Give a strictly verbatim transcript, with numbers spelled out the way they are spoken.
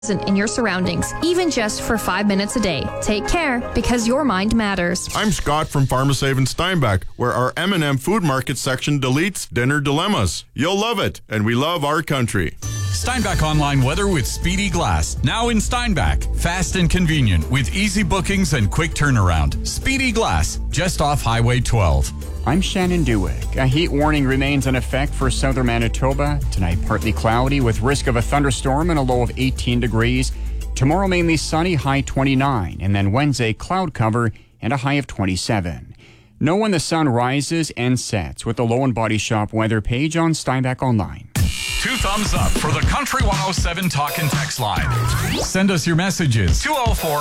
in your surroundings, even just for five minutes a day. Take care, because your mind matters. I'm Scott from PharmaSave in Steinbach, where our M and M Food Market section deletes dinner dilemmas. You'll love it, and we love our country. Steinbach Online Weather with Speedy Glass. Now in Steinbach. Fast and convenient with easy bookings and quick turnaround. Speedy Glass, just off Highway twelve. I'm Shannon Dewick. A heat warning remains in effect for southern Manitoba. Tonight, partly cloudy with risk of a thunderstorm and a low of eighteen degrees. Tomorrow, mainly sunny, high twenty-nine. And then Wednesday, cloud cover and a high of twenty-seven. Know when the sun rises and sets with the Low and Body Shop weather page on Steinbach Online. Two thumbs up for the Country one oh seven Talk and Text line. Send us your messages. two oh four